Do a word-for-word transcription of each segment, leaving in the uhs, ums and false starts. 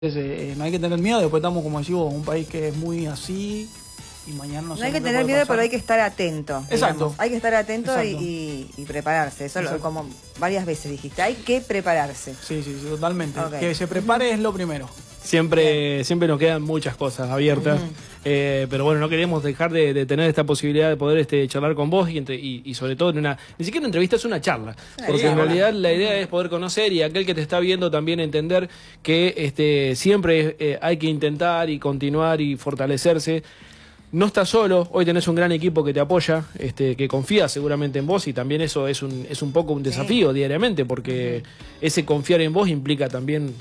Eh, no hay que tener miedo, después estamos, como decimos, un país que es muy así y mañana no sé. No hay que qué tener puede miedo, pasar. pero hay que estar atento. Exacto. Digamos. Hay que estar atento y, Exacto. y, y prepararse. Eso lo, Exacto. como varias veces dijiste, hay que prepararse. Sí, sí, sí, totalmente. Okay. Que se prepare es lo primero. Siempre, siempre nos quedan muchas cosas abiertas, Uh-huh. eh, pero bueno, no queremos dejar de, de tener esta posibilidad de poder este, charlar con vos y, entre, y, y sobre todo en una, ni siquiera una entrevista, es una charla, Una porque charla. en realidad la idea es poder conocer y aquel que te está viendo también entender que este, siempre eh, hay que intentar y continuar y fortalecerse. No estás solo, hoy tenés un gran equipo que te apoya, este, que confía seguramente en vos y también eso es un, es un poco un desafío Sí. diariamente, porque Uh-huh. ese confiar en vos implica también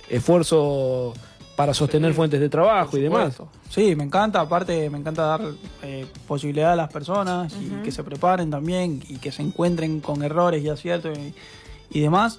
esfuerzo para sostener fuentes de trabajo y demás. Sí, me encanta, aparte me encanta dar eh, posibilidad a las personas y Uh-huh. que se preparen también y que se encuentren con errores y aciertos y, y demás.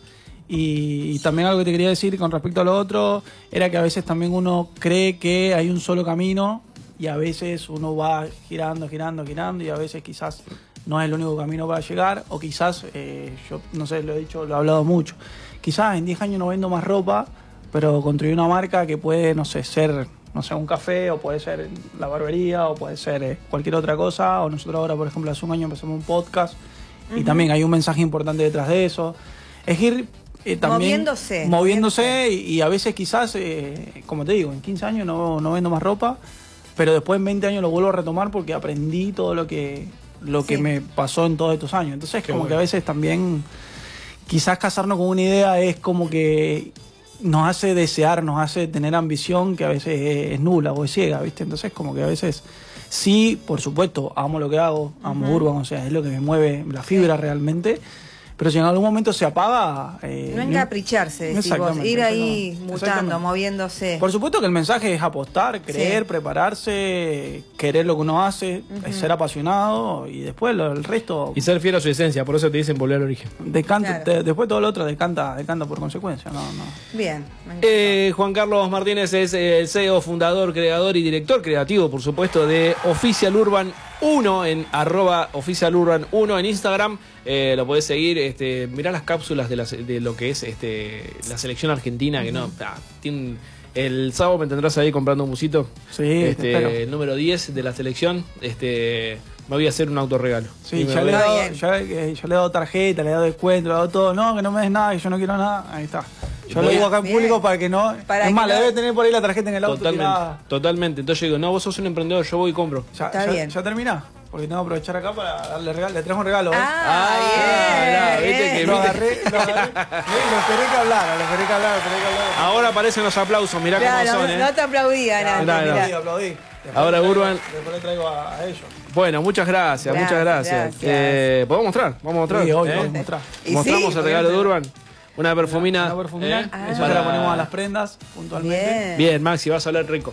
Y, y también algo que te quería decir con respecto a lo otro era que a veces también uno cree que hay un solo camino y a veces uno va girando, girando, girando y a veces quizás no es el único camino para llegar o quizás, eh, yo no sé, lo he dicho, lo he hablado mucho, quizás en diez años no vendo más ropa, pero construí una marca que puede, no sé, ser, no sé, un café, o puede ser la barbería, o puede ser eh, cualquier otra cosa. O nosotros ahora, por ejemplo, hace un año empezamos un podcast uh-huh. y también hay un mensaje importante detrás de eso. Es ir eh, también Moviéndose. Moviéndose y, y a veces quizás, eh, como te digo, en quince años no, no vendo más ropa, pero después en veinte años lo vuelvo a retomar porque aprendí todo lo que, lo Sí. que me pasó en todos estos años. Entonces, Qué como bueno. que a veces también, quizás casarnos con una idea es como que nos hace desear, nos hace tener ambición que a veces es, es nula o es ciega, ¿viste? Entonces como que a veces sí, por supuesto, amo lo que hago, amo Uh-huh. Urban, o sea, es lo que me mueve la fibra Sí. realmente, pero si en algún momento se apaga... Eh, No encapricharse, decís vos, Exactamente, ir ahí exactamente, mutando, exactamente. moviéndose. Por supuesto que el mensaje es apostar, creer, Sí. prepararse, querer lo que uno hace, Uh-huh. ser apasionado y después lo, el resto... Y ser fiel a su esencia, por eso te dicen volver al origen. Decanta, Claro. te- después todo lo otro decanta, decanta por consecuencia, no, no. Bien. me encantó. Eh, Juan Carlos Martínez es eh, el C E O, fundador, creador y director creativo, por supuesto, de Official Urban uno en arroba Official Urban uno en Instagram. Eh, lo podés seguir, este, mirá las cápsulas de, la, de lo que es este, la selección argentina, que no, ah, tiene, el sábado me tendrás ahí comprando un busito. Sí, te este, espero. el número diez de la selección. Este, me voy a hacer un autorregalo. Sí, Y me ya voy le, he a- Está dado, bien. ya, eh, ya le he dado tarjeta, le he dado descuento, le he dado todo. No, que no me des nada, que yo no quiero nada. Ahí está. Yo lo Bien. digo acá en Bien. público para que no. Para es que más, no- le debe tener por ahí la tarjeta en el auto. Totalmente, tirada. totalmente. Entonces yo digo, no, vos sos un emprendedor, yo voy y compro. Ya, Está ya- bien. ya termina. Porque tengo que aprovechar acá para darle regalo. Le trajo un regalo. ¿eh? Ah, Ah, bien. viste que- lo agarré, lo agarré. lo esperé que hablara, lo esperé que hablara, lo esperé que hablara. Ahora aparecen los aplausos, mirá Claro, cómo son, no, ¿eh? no te aplaudían Ya, antes, mirá, mirá. aplaudí, aplaudí. Después Ahora le traigo- Urban- Después le traigo a, a ellos. Bueno, muchas gracias, Gracias, muchas gracias. gracias. Eh, ¿Podemos mostrar? Vamos a mostrar. Sí, obvio, ¿eh? vamos a mostrar. Y Mostramos sí, el regalo de obviamente. Urban. Una perfumina. Una perfumina. ¿eh? Ah. Eso Para- se la ponemos a las prendas puntualmente. Bien. Bien, Maxi, vas a hablar rico.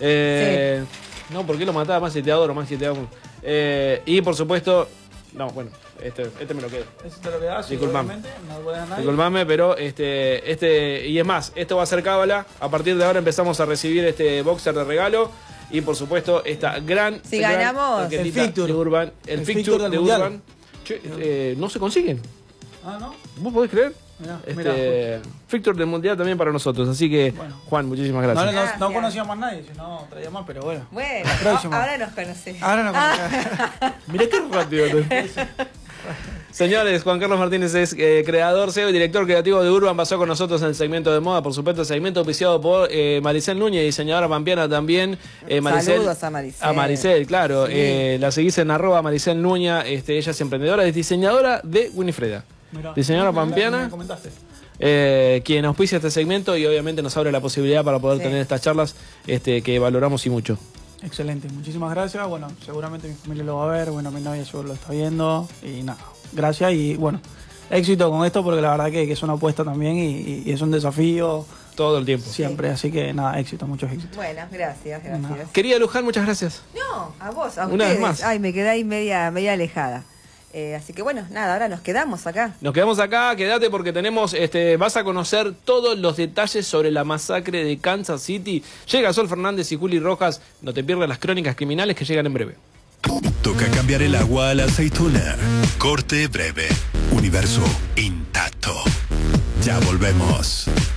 Eh, No, ¿por qué lo mataba? Maxi, te adoro, Maxi, te amo. Eh, y por supuesto, no, bueno, este, este me lo quedo. Eso te lo quedas, Disculpame. obviamente. No lo puede dar nadie. Disculpame, pero este, este, y es más, esto va a ser cábala. A partir de ahora empezamos a recibir este boxer de regalo. Y por supuesto, esta gran. Si gran ganamos- tarjetita El fixture. de Urban. El, El fixture fixture del de Mundial. Urban. Che, eh, no se consiguen. Ah, ¿no? ¿Vos podés creer? Mirá, Este, mirá, Fixture del Mundial también para nosotros. Así que, Bueno. Juan, muchísimas No, gracias. no, no, Gracias. no conocía más nadie, si no traía más, pero bueno. Bueno, La próxima. ahora nos conocemos. Ahora no conocía. Mirá qué rápido. Señores, Juan Carlos Martínez es eh, creador, C E O y director creativo de Urban. Pasó con nosotros en el segmento de moda, por supuesto, el segmento auspiciado por eh, Maricel Núñez, diseñadora pampeana también. Eh, Maricel, Saludos a Maricel. A Maricel, claro. Sí. Eh, la seguís en arroba Maricel Núñez. Este, ella es emprendedora, es diseñadora de Winifreda. Mirá. Diseñadora Mirá, pampeana. me comentaste. Eh, quien auspicia este segmento y obviamente nos abre la posibilidad para poder Sí. tener estas charlas este, que valoramos y mucho. Excelente, muchísimas gracias. Bueno, seguramente mi familia lo va a ver, bueno, mi novia seguro lo está viendo y nada, gracias y bueno, éxito con esto porque la verdad que, que es una apuesta también y, y es un desafío Todo el tiempo. siempre, así que nada, éxito, muchos éxitos. Bueno, gracias, gracias. Nada. Querida Luján, muchas gracias. No, a vos, a Una vez ustedes. más. Ay, me quedé ahí media, media alejada. Eh, así que bueno, nada, ahora nos quedamos acá. Nos quedamos acá, quédate porque tenemos, este, vas a conocer todos los detalles sobre la masacre de Kansas City. Llega Sol Fernández y Juli Rojas, no te pierdas las crónicas criminales que llegan en breve. Toca cambiar el agua a la aceituna. Corte breve. Universo intacto. Ya volvemos.